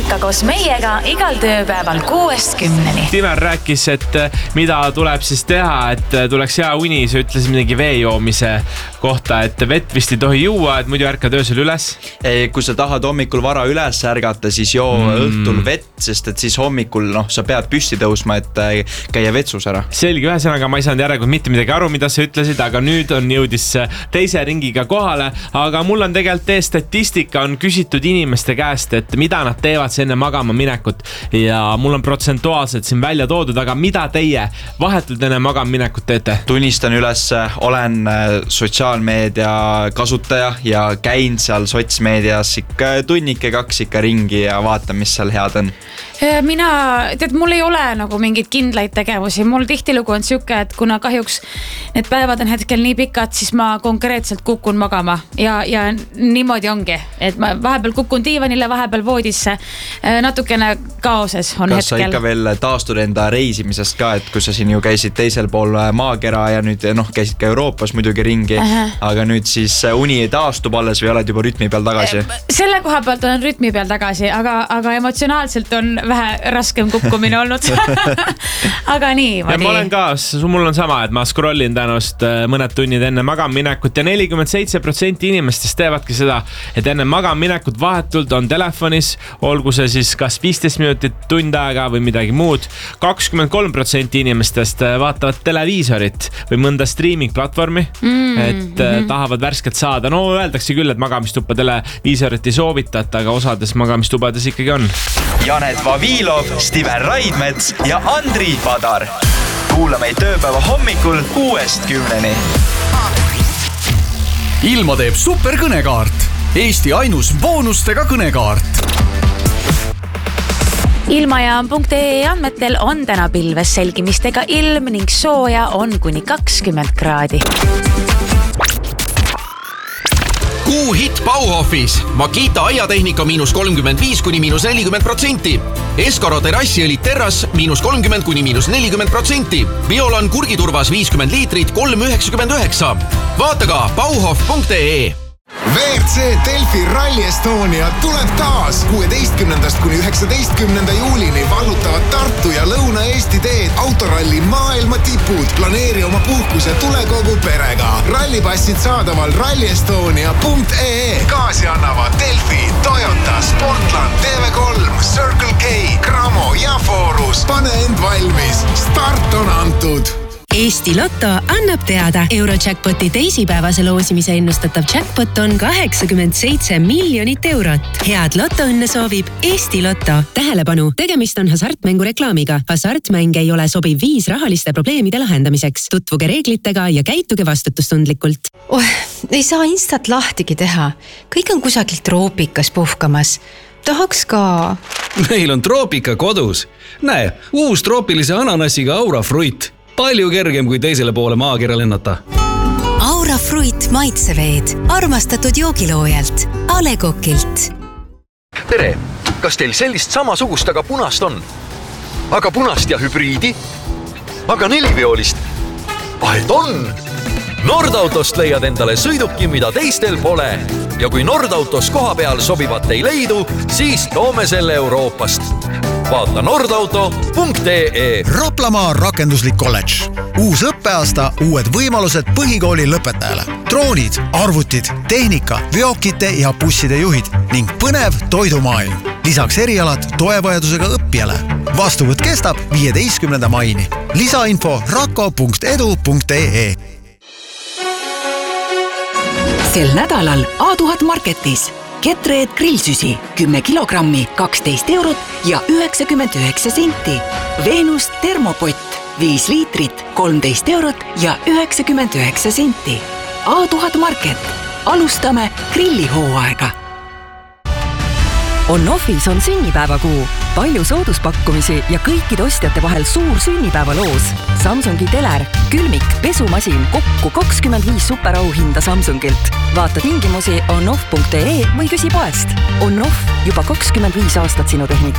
ärka koos meiega igal tööpäeval 6-10. Timer rääkis, et mida tuleb siis teha, et tuleks hea uni. Sa ütlesid midagi vee joomise kohta, et vett vist ei tohi juua, et muidu ärkad öösel üles. Kui sa tahad hommikul vara üles ärgata, siis joo õhtul vett, sest et siis hommikul sa pead püsti tõusma, et käia vetsus ära. Selge, ühesõnaga ma ei saanud järelikult mitte midagi aru, mida sa ütlesid, aga nüüd on jõudis teise ringiga kohale. Aga mul on tegelikult statistika, on küsitud inimeste käest, et mida nad teevad enne magama minekut ja mul on protsentuaalselt siin välja toodud, aga mida teie vahetult enne magama minekut teete? Tunnistan üles, olen sotsiaalmeedia kasutaja ja käin seal sotsmeedias ikka tunnike 2 ikka ringi ja vaatan, mis seal head on. Mul ei ole nagu mingid kindlaid tegevusi. Mul tihtilugu on siuke, et kuna kahjuks need päevad on hetkel nii pikad, siis ma konkreetselt kukun magama ja niimoodi ongi, et ma vahepeal kukun diivanile, vahepeal voodisse, natukene kaoses on hetkel. Kas sa ikka veel taastud enda reisimisest ka, et kui sa siin ju käisid teisel pool maakera ja nüüd käisid ka Euroopas muidugi ringi, aga nüüd siis uni taastub alles või oled juba rütmi peal tagasi? Selle koha pealt olen rütmi peal tagasi, aga emotsionaalselt on vähe raskem kukkumine olnud. Aga nii. Ja ma olen ka, mul on sama, et ma scrollin tänust mõned tunnid enne magamaminekut ja 47% inimestest teevadki seda, et enne magamaminekut vahetult on telefonis, olgu see siis kas 15 minutit, tund aega või midagi muud. 23% inimestest vaatavad televiisorit või mõnda streaming platvormi, et tahavad värsket saada. No öeldakse küll, et magamistuppa televiisorit ei soovitata, aga osades magamistubades ikkagi on. Janet Vavilov, Stiver Raidmets ja Andri Padar. Kuula meid tööpäeva hommikul 6-10. Ilma teeb superkõnekaart. Eesti ainus boonustega kõnekaart. Ilmajaam.ee andmetel on täna pilves selgimistega ilm ning sooja on kuni 20 kraadi. Kuu hit Bauhofis. Makita aiatehnika -35 kuni -40%. Eskaro terrassiõlit terras -30 kuni -40%. Biolan kurgiturvas 50 liitrit 3,99. Vaata ka bauhof.ee. WRC Delfi Rally Estonia tuleb taas 16. kuni 19. juulini vallutavad Tartu ja Lõuna-Eesti teed autoralli maailma tipud. Planeeri oma puhkus ja tule kogu perega. Rallipassid saadaval rallyestonia.ee. Kaasi annavad Delfi, Toyota, Sportland, TV3, Circle K, Cramo ja Forus. Pane end valmis. Start on antud. Eesti Lotto annab teada. Eurojackpoti teisipäevase loosimise ennustatav jackpot on 87 miljonit eurot. Head lotoõnne soovib Eesti Lotto. Tähelepanu, tegemist on hasartmängu reklaamiga. Hasartmäng ei ole sobiv viis rahaliste probleemide lahendamiseks. Tutvuge reeglitega ja käituge vastutustundlikult. Ei saa instat lahtigi teha. Kõik on kusagilt troopikas puhkamas. Tahaks ka. Meil on troopika kodus. Näe, uus troopilise ananassiga Aura Fruit. Palju kergem kui teisele poole maakera lennata. Aura Fruit maitseveed. Armastatud joogiloojalt. A. Le Coqilt. Tere, kas teil sellist samasugust, aga punast on? Aga punast ja hübriidi? Aga neliveolist? Et on! Nordautost leiad endale sõiduki, mida teistel pole. Ja kui Nordautos koha peal sobivat ei leidu, siis toome selle Euroopast. Vaata nordauto.ee. Raplamaa rakenduslik kolledž. Uus õppeaasta, uued võimalused põhikooli lõpetajale. Droonid, arvutid, tehnika, veokite ja busside juhid ning põnev toidumaailm. Lisaks erialad toevajadusega õppijale. Vastuvõtt kestab 15. maini. Lisainfo rako.edu.ee. Sel nädalal A1000 Marketis Ketreed grillsüsi 10 kilogrammi 12 eurot ja 99 senti. Venus termopott 5 liitrit 13 eurot ja 99 senti. A1000 Market. Alustame grillihooaega. On-Offis on sünnipäevakuu. Palju sooduspakkumisi ja kõikide ostjate vahel suur sünnipäevaloos. Samsungi teler, külmik, pesumasin, kokku 25 superauhinda Samsungilt. Vaata tingimusi onoff.ee või küsi poest. On-Off juba 25 aastat sinu tehnika.